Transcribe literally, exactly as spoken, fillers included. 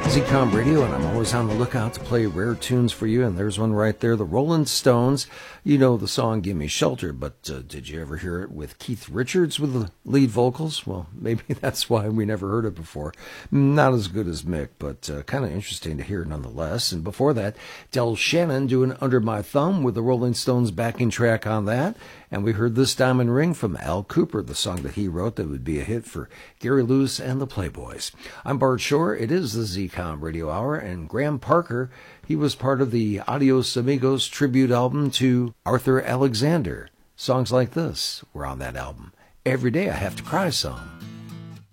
Z COM Radio, and I'm always on the lookout to play rare tunes for you, and there's one right there, the Rolling Stones. You know the song Gimme Shelter, but uh, did you ever hear it with Keith Richards with the lead vocals? Well, maybe that's why we never heard it before. Not as good as Mick, but uh, kind of interesting to hear nonetheless. And before that, Del Shannon doing Under My Thumb with the Rolling Stones backing track on that. And we heard This Diamond Ring from Al Cooper, the song that he wrote that would be a hit for Gary Lewis and the Playboys. I'm Bart Shore. It is the Z COM Radio Hour, and Graham Parker, he was part of the Adios Amigos tribute album to Arthur Alexander. Songs like this were on that album. Every Day I Have to Cry Some.